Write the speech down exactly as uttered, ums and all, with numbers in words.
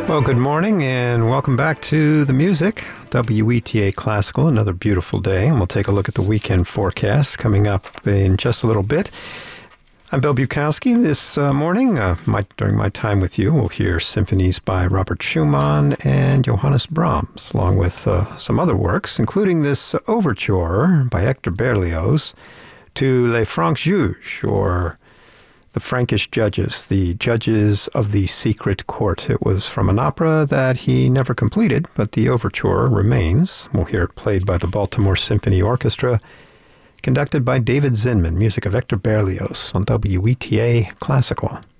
Well, good morning and welcome back to the music, W E T A Classical, another beautiful day, and we'll take a look at the weekend forecast coming up in just a little bit. I'm Bill Bukowski. This uh, morning, uh, my, during my time with you, we'll hear symphonies by Robert Schumann and Johannes Brahms, along with uh, some other works, including this overture by Hector Berlioz to Les Francs Juges, or The Frankish Judges, the Judges of the Secret Court. It was from an opera that he never completed, but the overture remains. We'll hear it played by the Baltimore Symphony Orchestra, conducted by David Zinman, music of Hector Berlioz on W E T A Classical.